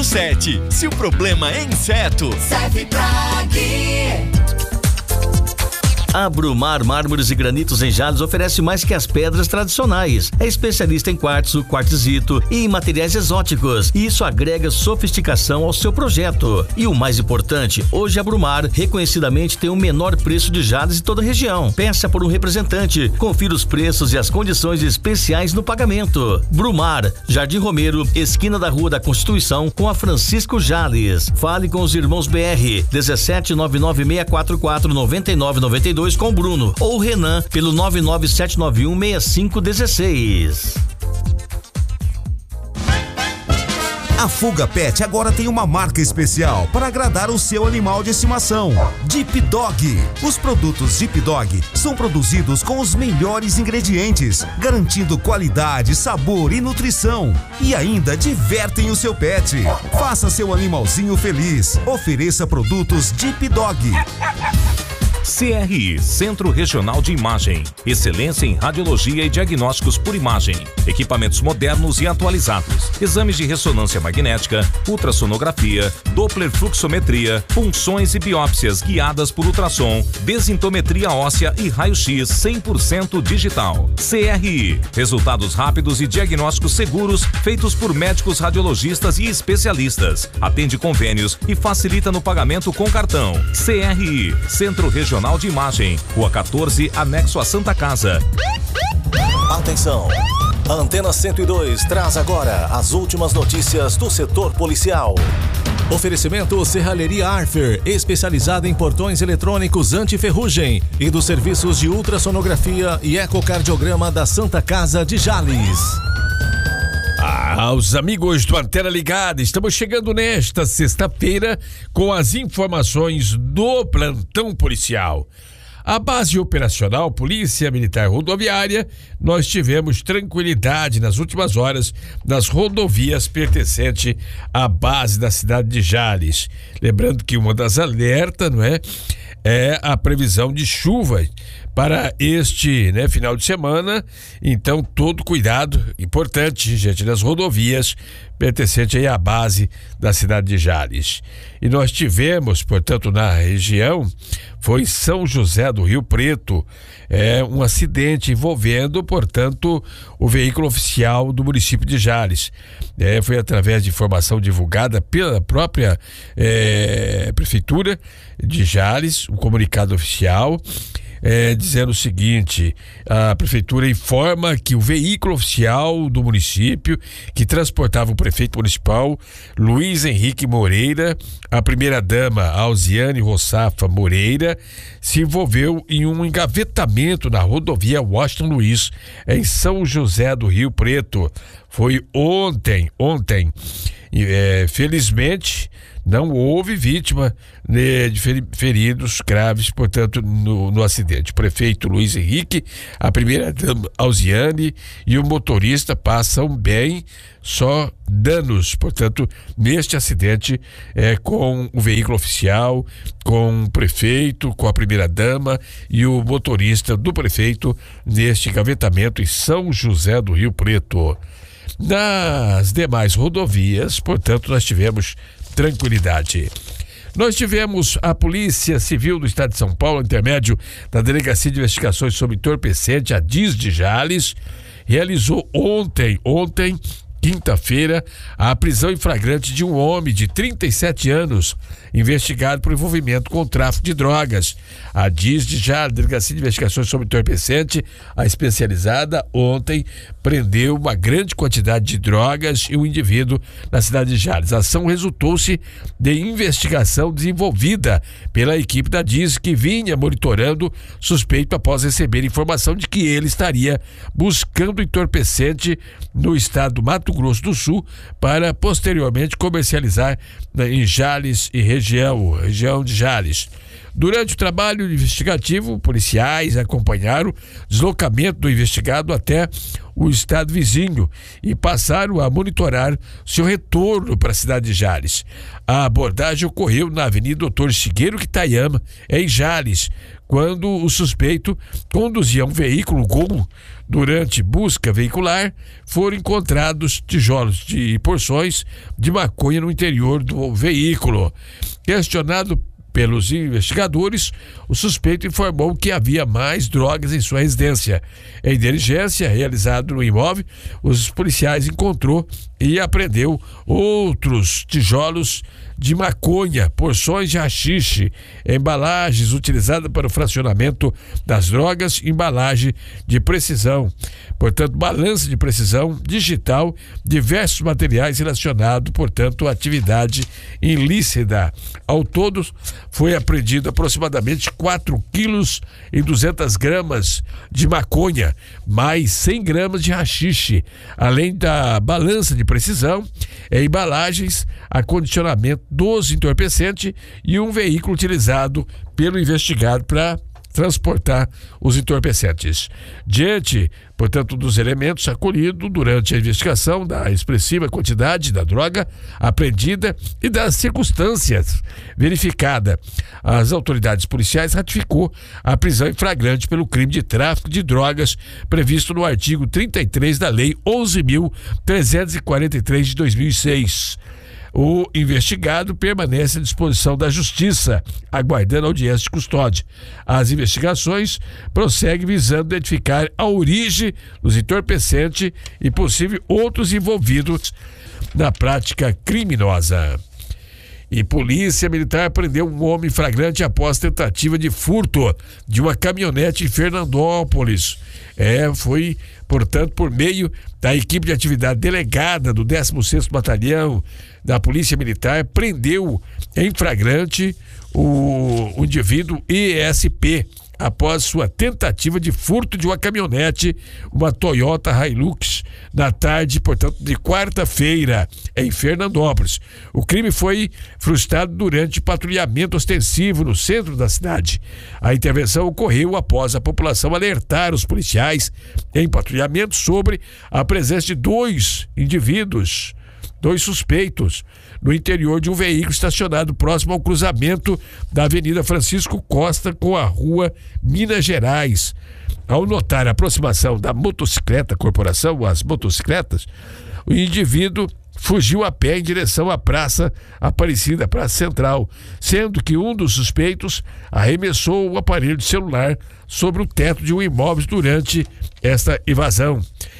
0800-600-687. Se o problema é inseto, Cefiplag. A Brumar Mármores e Granitos em Jales oferece mais que as pedras tradicionais. É especialista em quartzo, quartzito e em materiais exóticos. E isso agrega sofisticação ao seu projeto. E o mais importante, hoje a Brumar reconhecidamente tem o menor preço de Jales de toda a região. Peça por um representante. Confira os preços e as condições especiais no pagamento. Brumar, Jardim Romero, esquina da Rua da Constituição com a Francisco Jales. Fale com os irmãos BR 17996449992 com o Bruno ou Renan pelo 997916516. A Fuga Pet agora tem uma marca especial para agradar o seu animal de estimação. Deep Dog. Os produtos Deep Dog são produzidos com os melhores ingredientes, garantindo qualidade, sabor e nutrição. E ainda divertem o seu pet. Faça seu animalzinho feliz. Ofereça produtos Deep Dog. CRI, Centro Regional de Imagem. Excelência em radiologia e diagnósticos por imagem. Equipamentos modernos e atualizados. Exames de ressonância magnética, ultrassonografia, Doppler fluxometria, punções e biópsias guiadas por ultrassom, desintometria óssea e raio-x 100% digital. CRI, resultados rápidos e diagnósticos seguros feitos por médicos radiologistas e especialistas. Atende convênios e facilita no pagamento com cartão. CRI, Centro Regional de Imagem, Rua 14, anexo a Santa Casa. Atenção! A Antena 102 traz agora as últimas notícias do setor policial. Oferecimento Serralheria Arfer, especializada em portões eletrônicos anti-ferrugem e dos serviços de ultrassonografia e ecocardiograma da Santa Casa de Jales. Aos amigos do Antena Ligada, estamos chegando nesta sexta-feira com as informações do plantão policial. A base operacional Polícia Militar Rodoviária, nós tivemos tranquilidade nas últimas horas nas rodovias pertencentes à base da cidade de Jales. Lembrando que uma das alertas, não é a previsão de chuva para este final de semana. Então, todo cuidado, importante, gente, nas rodovias pertencentes aí à base da cidade de Jales. E nós tivemos, portanto, na região, foi São José do Rio Preto, um acidente envolvendo, portanto, o veículo oficial do município de Jales. Foi através de informação divulgada pela própria prefeitura de Jales, um comunicado oficial, dizendo o seguinte: a prefeitura informa que o veículo oficial do município que transportava o prefeito municipal Luiz Henrique Moreira, a primeira-dama Alziane Rossafa Moreira, se envolveu em um engavetamento na rodovia Washington Luiz, em São José do Rio Preto. Foi ontem. Felizmente, não houve vítima de feridos graves, portanto, no acidente. O prefeito Luiz Henrique, a primeira-dama Alziane e o motorista passam bem, só danos, portanto, neste acidente com o veículo oficial, com o prefeito, com a primeira-dama e o motorista do prefeito neste engavetamento em São José do Rio Preto. Nas demais rodovias, portanto, nós tivemos tranquilidade. Nós tivemos a Polícia Civil do Estado de São Paulo, intermédio da Delegacia de Investigações sobre Entorpecente, a DIS de Jales, realizou ontem, quinta-feira, a prisão em flagrante de um homem de 37 anos, investigado por envolvimento com o tráfico de drogas. A DIS de Jales, Delegacia de Investigações sobre Entorpecente, a especializada, ontem prendeu uma grande quantidade de drogas e um indivíduo na cidade de Jales. A ação resultou-se de investigação desenvolvida pela equipe da DIS, que vinha monitorando suspeito após receber informação de que ele estaria buscando entorpecente no estado do Mato Grosso do Sul para posteriormente comercializar em Jales e região de Jales. Durante o trabalho investigativo, policiais acompanharam o deslocamento do investigado até o estado vizinho e passaram a monitorar seu retorno para a cidade de Jales. A abordagem ocorreu na Avenida Doutor Shigeru Kitayama, em Jales, quando o suspeito conduzia um veículo Gol. Durante busca veicular, foram encontrados tijolos de porções de maconha no interior do veículo. Questionado pelos investigadores, o suspeito informou que havia mais drogas em sua residência. Em diligência realizada no imóvel, os policiais encontrou e apreendeu outros tijolos de maconha, porções de haxixe, embalagens utilizadas para o fracionamento das drogas, embalagem de precisão, portanto, balança de precisão digital, diversos materiais relacionados, portanto, à atividade ilícita. Ao todo, foi apreendido aproximadamente 4 quilos e 200 gramas de maconha, mais 100 gramas de haxixe, além da balança de precisão, embalagens, acondicionamento dos entorpecentes e um veículo utilizado pelo investigado para transportar os entorpecentes. Diante, portanto, dos elementos acolhidos durante a investigação, da expressiva quantidade da droga apreendida e das circunstâncias verificadas, as autoridades policiais ratificou a prisão em flagrante pelo crime de tráfico de drogas previsto no artigo 33 da Lei 11.343 de 2006. O investigado permanece à disposição da Justiça, aguardando audiência de custódia. As investigações prosseguem visando identificar a origem dos entorpecentes e possíveis outros envolvidos na prática criminosa. E Polícia Militar prendeu um homem flagrante após tentativa de furto de uma caminhonete em Fernandópolis. Foi, portanto, por meio da equipe de atividade delegada do 16º Batalhão da Polícia Militar, prendeu em flagrante o indivíduo ESP após sua tentativa de furto de uma caminhonete, uma Toyota Hilux, na tarde, portanto, de quarta-feira, em Fernandópolis. O crime foi frustrado durante patrulhamento ostensivo no centro da cidade. A intervenção ocorreu após a população alertar os policiais em patrulhamento sobre a presença de dois suspeitos, no interior de um veículo estacionado próximo ao cruzamento da Avenida Francisco Costa com a Rua Minas Gerais. Ao notar a aproximação da motocicleta, corporação, as motocicletas, o indivíduo fugiu a pé em direção à Praça Aparecida, Praça Central, sendo que um dos suspeitos arremessou o aparelho de celular sobre o teto de um imóvel durante esta evasão.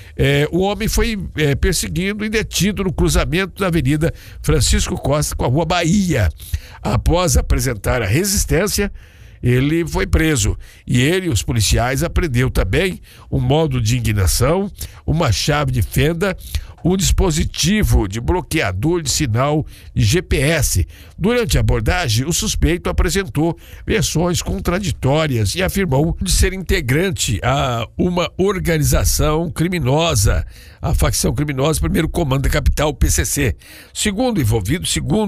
O homem foi perseguido e detido no cruzamento da Avenida Francisco Costa com a Rua Bahia. Após apresentar a resistência, ele foi preso. E ele e os policiais apreendeu também um módulo de ignição, uma chave de fenda, um dispositivo de bloqueador de sinal de GPS. Durante a abordagem, o suspeito apresentou versões contraditórias e afirmou de ser integrante a uma organização criminosa, a facção criminosa Primeiro Comando da Capital, PCC. Segundo envolvido,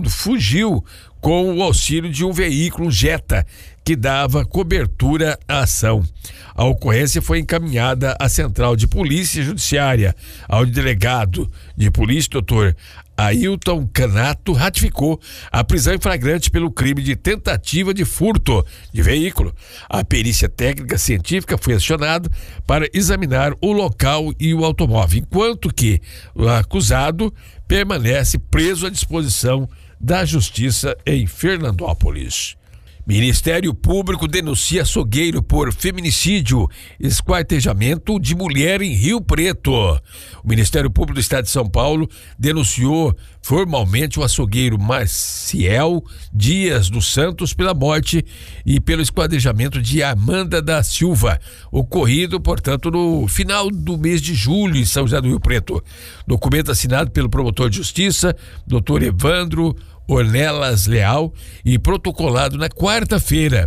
fugiu com o auxílio de um veículo Jetta que dava cobertura à ação. A ocorrência foi encaminhada à Central de Polícia Judiciária, onde o delegado de polícia, doutor Ailton Canato, ratificou a prisão em flagrante pelo crime de tentativa de furto de veículo. A perícia técnica científica foi acionada para examinar o local e o automóvel, enquanto que o acusado permanece preso à disposição da Justiça em Fernandópolis. Ministério Público denuncia açougueiro por feminicídio, esquartejamento de mulher em Rio Preto. O Ministério Público do Estado de São Paulo denunciou formalmente o açougueiro Maciel Dias dos Santos pela morte e pelo esquartejamento de Amanda da Silva, ocorrido, portanto, no final do mês de julho em São José do Rio Preto. Documento assinado pelo promotor de justiça, Dr. Evandro Ornelas Leal, e protocolado na quarta-feira,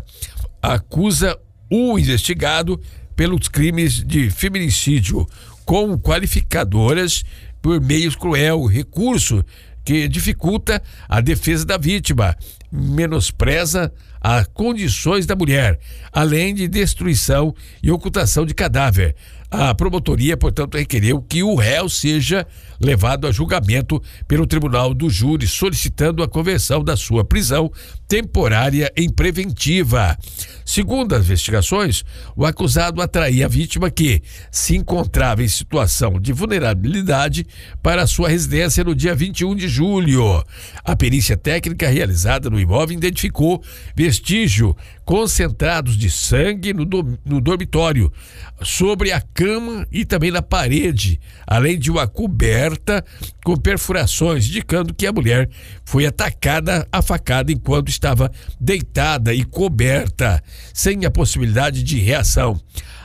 acusa o investigado pelos crimes de feminicídio com qualificadoras por meio cruel, recurso que dificulta a defesa da vítima, menospreza as condições da mulher, além de destruição e ocultação de cadáver. A promotoria, portanto, requereu que o réu seja levado a julgamento pelo Tribunal do Júri, solicitando a conversão da sua prisão temporária em preventiva. Segundo as investigações, o acusado atraía a vítima que se encontrava em situação de vulnerabilidade para a sua residência no dia 21 de julho. A perícia técnica realizada no imóvel identificou vestígio concentrados de sangue no dormitório, sobre a cama e também na parede, além de uma coberta com perfurações, indicando que a mulher foi atacada a facada enquanto estava deitada e coberta, sem a possibilidade de reação.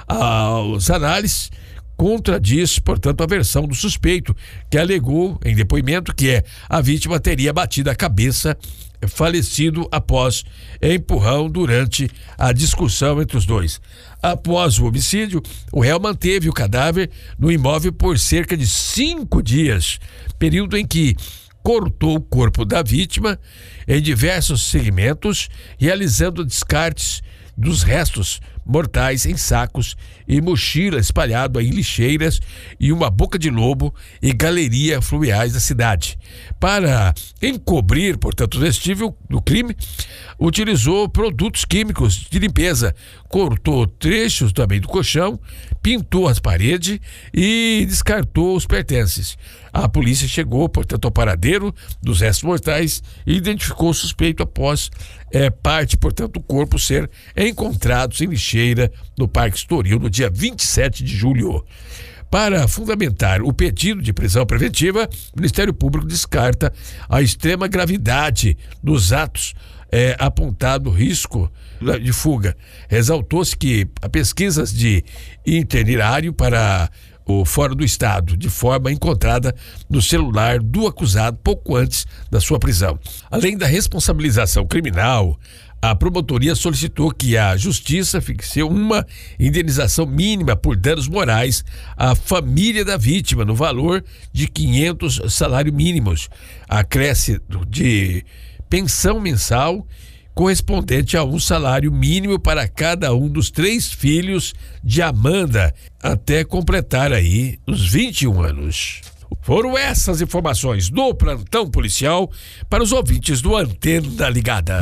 As análises contradiz, portanto, a versão do suspeito, que alegou em depoimento que a vítima teria batido a cabeça, falecido após empurrão durante a discussão entre os dois. Após o homicídio, o réu manteve o cadáver no imóvel por cerca de 5 dias, período em que cortou o corpo da vítima em diversos segmentos, realizando descartes dos restos mortais em sacos e mochila espalhado em lixeiras e uma boca de lobo e galeria fluviais da cidade. Para encobrir, portanto, o vestível do crime, utilizou produtos químicos de limpeza, cortou trechos também do colchão, pintou as paredes e descartou os pertences. A polícia chegou, portanto, ao paradeiro dos restos mortais e identificou o suspeito após parte, portanto, do corpo ser encontrado em lixeira no Parque Estoril no dia 27 de julho. Para fundamentar o pedido de prisão preventiva, o Ministério Público descarta a extrema gravidade dos atos, apontado risco de fuga. Exaltou-se que a pesquisas de itinerário para o fora do estado, de forma encontrada no celular do acusado pouco antes da sua prisão. Além da responsabilização criminal, a promotoria solicitou que a justiça fixe uma indenização mínima por danos morais à família da vítima no valor de 500 salários mínimos, acréscimo de pensão mensal correspondente a um salário mínimo para cada um dos 3 filhos de Amanda, até completar aí os 21 anos. Foram essas informações do plantão policial para os ouvintes do Antena Ligada.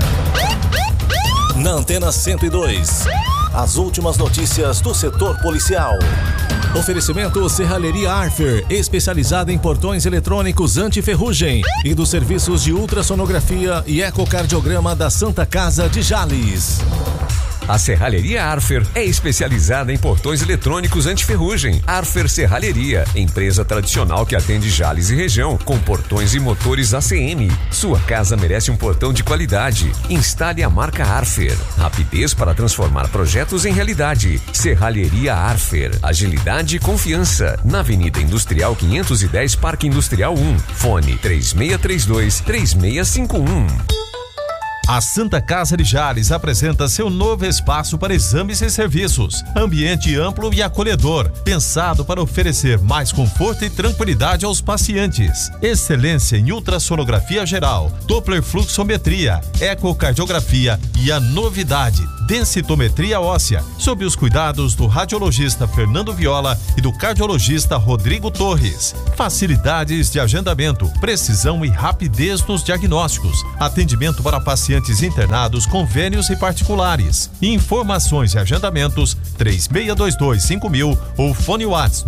Na Antena 102, as últimas notícias do setor policial. Oferecimento Serralheria Arfer, especializada em portões eletrônicos anti-ferrugem e dos serviços de ultrassonografia e ecocardiograma da Santa Casa de Jales. A Serralheria Arfer é especializada em portões eletrônicos anti-ferrugem. Arfer Serralheria, empresa tradicional que atende Jales e região, com portões e motores ACM. Sua casa merece um portão de qualidade. Instale a marca Arfer. Rapidez para transformar projetos em realidade. Serralheria Arfer. Agilidade e confiança. Na Avenida Industrial 510, Parque Industrial 1. Fone 3632-3651. A Santa Casa de Jales apresenta seu novo espaço para exames e serviços. Ambiente amplo e acolhedor, pensado para oferecer mais conforto e tranquilidade aos pacientes. Excelência em ultrassonografia geral, Doppler fluxometria, ecocardiografia e a novidade, densitometria óssea, sob os cuidados do radiologista Fernando Viola e do cardiologista Rodrigo Torres. Facilidades de agendamento, precisão e rapidez nos diagnósticos, atendimento para pacientes internados, convênios e particulares. Informações e agendamentos 3622-5000 ou fone WhatsApp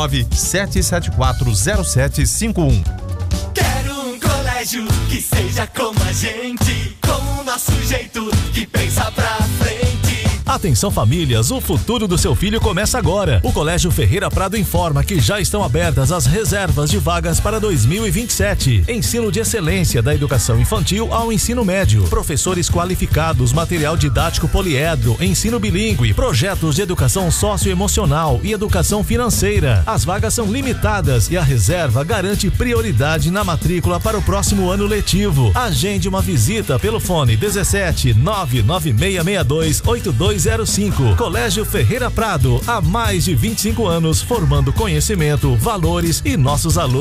997740751. Quero um colégio que seja como a gente, com o nosso jeito que pensa pra frente. Atenção famílias, o futuro do seu filho começa agora. O Colégio Ferreira Prado informa que já estão abertas as reservas de vagas para 2027. Ensino de excelência da educação infantil ao ensino médio. Professores qualificados, material didático poliedro, ensino bilíngue, projetos de educação socioemocional e educação financeira. As vagas são limitadas e a reserva garante prioridade na matrícula para o próximo ano letivo. Agende uma visita pelo fone 17 99662 8205. Colégio Ferreira Prado, há mais de 25 anos formando conhecimento, valores e nossos alunos.